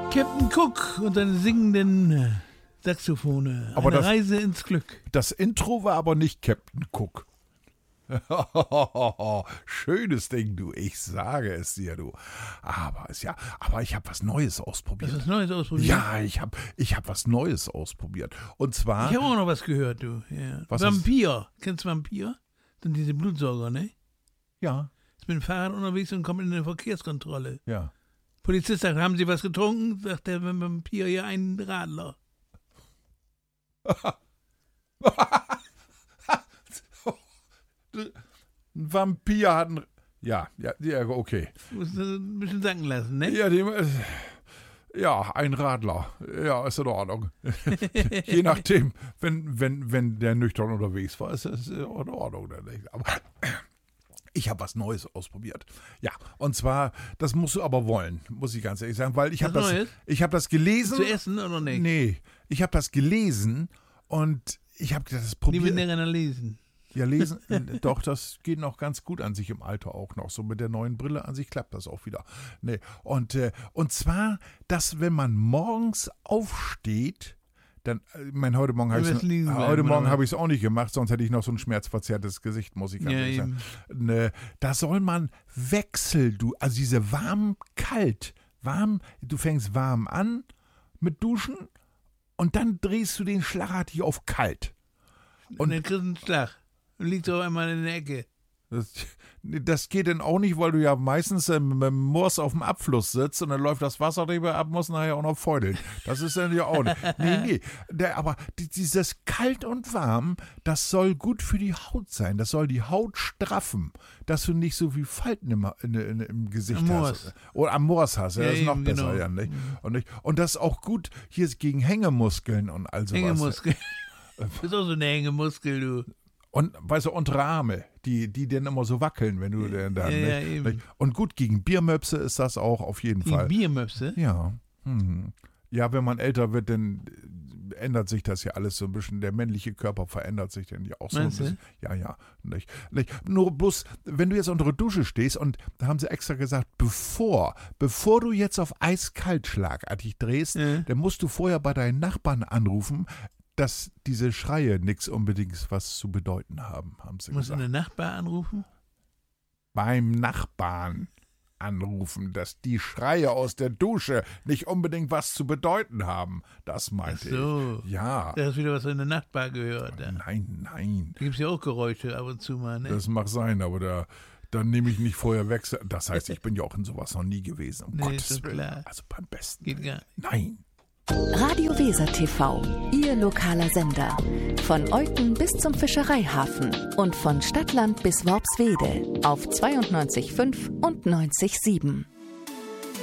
Captain Cook und seine singenden Saxophone. Aber Eine Reise ins Glück. Das Intro war aber nicht Captain Cook. Schönes Ding, du. Ich sage es dir, du. Aber ich habe was Neues ausprobiert. Hast du was Neues ausprobiert? Ja, ich hab was Neues ausprobiert. Und zwar... Ich habe auch noch was gehört, du. Ja. Was Vampir. Kennst du Vampir? Sind diese Blutsauger, ne? Ja, Ich bin mit dem Fahrrad unterwegs und komme in eine Verkehrskontrolle. ja. Polizist sagt, haben Sie was getrunken? Sagt der Vampir, ja, einen Radler. Ein Vampir hat ein... Ja, okay. Musst du ein bisschen sacken lassen, ne? Ja, ein Radler. Ja, ist in Ordnung. Je nachdem, wenn der nüchtern unterwegs war, ist das in Ordnung. Aber ich habe was Neues ausprobiert. Ja, und zwar, das musst du aber wollen, muss ich ganz ehrlich sagen, weil ich habe das gelesen. Zu essen oder nicht? Nee, ich habe das gelesen und ich habe gedacht, das probiert. Die will lesen. Ja, lesen, doch, das geht noch ganz gut an sich im Alter auch noch. So mit der neuen Brille an sich klappt das auch wieder. Nee. Und zwar, dass wenn man morgens aufsteht, dann, heute Morgen habe ich es auch nicht gemacht, sonst hätte ich noch so ein schmerzverzerrtes Gesicht, muss ich ganz ehrlich sagen. Ne, da soll man also diese du fängst warm an mit Duschen und dann drehst du den schlagartig auf kalt. Und dann kriegst du einen Schlag. Und liegst auf einmal in der Ecke. Das geht dann auch nicht, weil du ja meistens mit dem Moors auf dem Abfluss sitzt und dann läuft das Wasser drüber ab, muss nachher auch noch feudeln. Das ist dann ja auch nicht. Nee. Aber dieses kalt und warm, das soll gut für die Haut sein. Das soll die Haut straffen, dass du nicht so wie Falten im Gesicht hast. Oder am Moors hast. Ja, das ist noch besser. Genau. Ja, nicht? Und das ist auch gut hier gegen Hängemuskeln und all sowas. Hängemuskeln. Du bist auch so eine Hängemuskel, du. Und, weißt du, untere Arme, die dann immer so wackeln, wenn du dann... Ja, eben. Und gut, gegen Biermöpse ist das auch auf jeden Fall. Gegen Biermöpse? Ja. Ja, wenn man älter wird, dann ändert sich das ja alles so ein bisschen. Der männliche Körper verändert sich dann ja auch so ein bisschen. Ja. Nicht. Nur bloß, wenn du jetzt unter der Dusche stehst und da haben sie extra gesagt, bevor du jetzt auf eiskalt schlagartig drehst, dann musst du vorher bei deinen Nachbarn anrufen, dass diese Schreie nichts unbedingt was zu bedeuten haben sie Musst gesagt. du den Nachbar anrufen? Beim Nachbarn anrufen, dass die Schreie aus der Dusche nicht unbedingt was zu bedeuten haben. Das meinte ich. Ja. Da hast wieder was in der Nachbar gehört. Ja. Nein. Da gibt es ja auch Geräusche ab und zu mal, ne? Das mag sein, aber dann nehme ich nicht vorher weg. Das heißt, ich bin ja auch in sowas noch nie gewesen. Um Gottes Willen. Klar. Also beim besten. Geht gar nicht. Nein. Radio Weser TV, Ihr lokaler Sender. Von Euten bis zum Fischereihafen und von Stadtland bis Worpswede auf 92,5 und 90,7.